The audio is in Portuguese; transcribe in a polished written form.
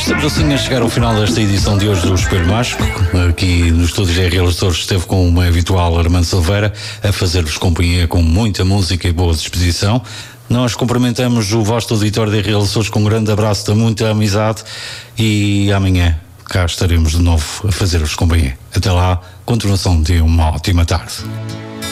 Estamos assim a chegar ao final desta edição de hoje do Espelho Mágico. Aqui no estúdio GRL Açores esteve com uma habitual Armando Silveira a fazer-vos companhia com muita música e boa disposição. Nós cumprimentamos o vasto auditório de GRL Açores com um grande abraço de muita amizade e amanhã cá estaremos de novo a fazer-vos companhia. Até lá, continuação de uma ótima tarde.